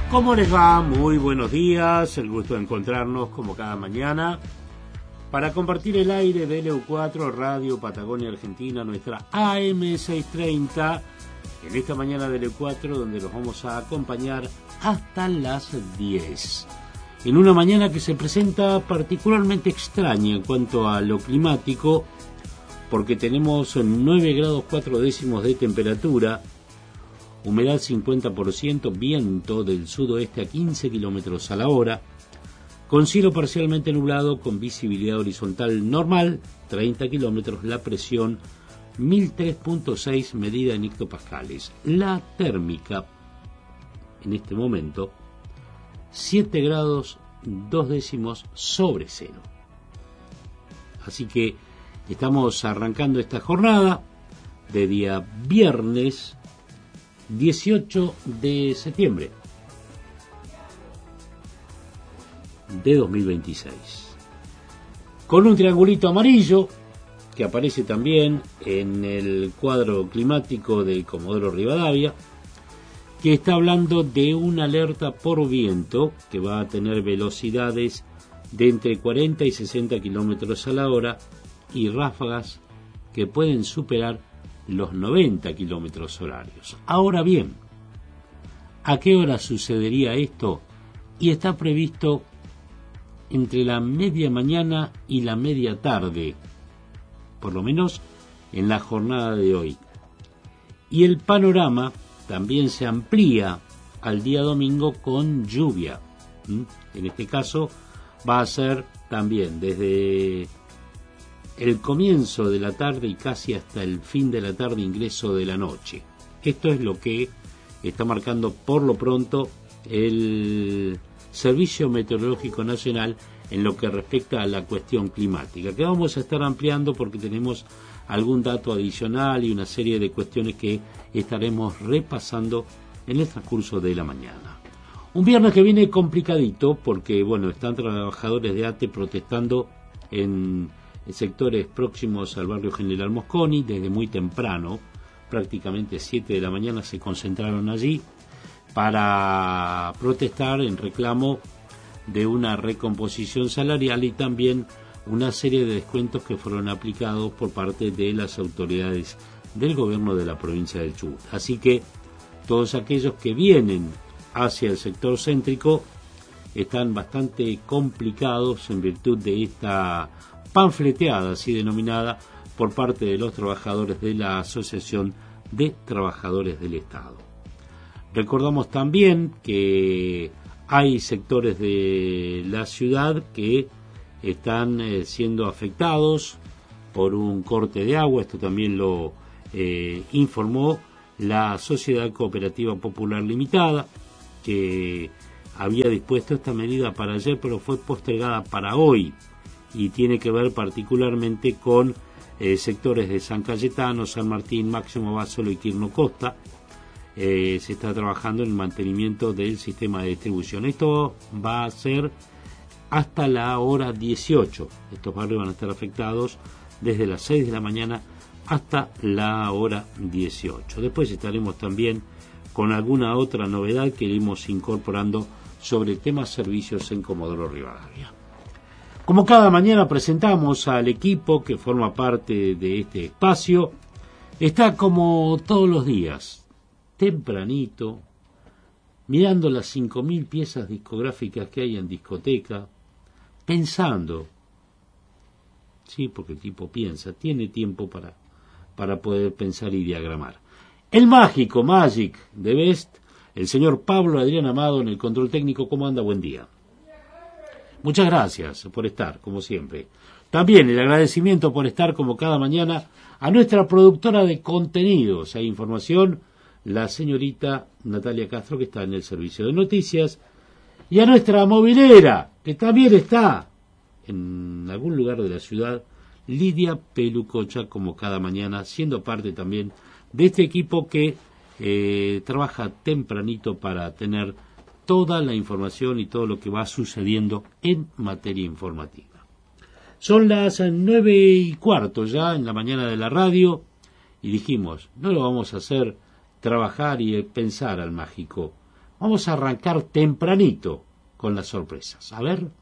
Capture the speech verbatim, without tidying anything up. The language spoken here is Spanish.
¿Cómo les va? Muy buenos días, el gusto de encontrarnos como cada mañana para compartir el aire de L U cuatro, Radio Patagonia Argentina, nuestra A M seiscientos treinta, en esta mañana de L U cuatro, donde los vamos a acompañar hasta las diez. En una mañana que se presenta particularmente extraña en cuanto a lo climático, porque tenemos nueve grados cuatro décimos de temperatura, humedad cincuenta por ciento, viento del sudoeste a quince kilómetros a la hora, con cielo parcialmente nublado, con visibilidad horizontal normal, treinta kilómetros, la presión mil tres punto seis medida en hectopascales. La térmica, en este momento, siete grados dos décimos sobre cero. Así que estamos arrancando esta jornada de día viernes dieciocho de septiembre de dos mil veintiséis, con un triangulito amarillo que aparece también en el cuadro climático de Comodoro Rivadavia, que está hablando de una alerta por viento que va a tener velocidades de entre cuarenta y sesenta kilómetros a la hora y ráfagas que pueden superar los noventa kilómetros horarios. Ahora bien, ¿a qué hora sucedería esto? Y está previsto entre la media mañana y la media tarde, por lo menos en la jornada de hoy. Y el panorama también se amplía al día domingo con lluvia. ¿Mm? En este caso va a ser también desde el comienzo de la tarde y casi hasta el fin de la tarde, ingreso de la noche. Esto es lo que está marcando por lo pronto el Servicio Meteorológico Nacional en lo que respecta a la cuestión climática, que vamos a estar ampliando porque tenemos algún dato adicional y una serie de cuestiones que estaremos repasando en el transcurso de la mañana. Un viernes que viene complicadito porque, bueno, están trabajadores de A T E protestando en sectores próximos al barrio General Mosconi desde muy temprano, prácticamente siete de la mañana se concentraron allí para protestar en reclamo de una recomposición salarial y también una serie de descuentos que fueron aplicados por parte de las autoridades del gobierno de la provincia del Chubut. Así que todos aquellos que vienen hacia el sector céntrico están bastante complicados en virtud de esta panfleteada, así denominada, por parte de los trabajadores de la Asociación de Trabajadores del Estado. Recordamos también que hay sectores de la ciudad que están eh, siendo afectados por un corte de agua. Esto también lo eh, informó la Sociedad Cooperativa Popular Limitada, que había dispuesto esta medida para ayer, pero fue postergada para hoy, y tiene que ver particularmente con eh, sectores de San Cayetano, San Martín, Máximo Básolo y Quirno Costa. Eh, se está trabajando en el mantenimiento del sistema de distribución. Esto va a ser hasta la hora dieciocho. Estos barrios van a estar afectados desde las seis de la mañana hasta la hora dieciocho. Después estaremos también con alguna otra novedad que iremos incorporando sobre temas servicios en Comodoro Rivadavia. Como cada mañana presentamos al equipo que forma parte de este espacio. Está como todos los días, tempranito, mirando las cinco mil piezas discográficas que hay en discoteca, pensando, sí, porque el tipo piensa, tiene tiempo para, para poder pensar y diagramar. El mágico, Magic, de Best, el señor Pablo Adrián Amado en el control técnico. ¿Cómo anda? Buen día. Muchas gracias por estar, como siempre. También el agradecimiento por estar, como cada mañana, a nuestra productora de contenidos e información, la señorita Natalia Castro, que está en el servicio de noticias, y a nuestra movilera, que también está en algún lugar de la ciudad, Lidia Pelucocha, como cada mañana, siendo parte también de este equipo que eh, trabaja tempranito para tener toda la información y todo lo que va sucediendo en materia informativa. Son las nueve y cuarto ya en la mañana de la radio y dijimos, no lo vamos a hacer trabajar y pensar al mágico, Vamos a arrancar tempranito con las sorpresas. A ver.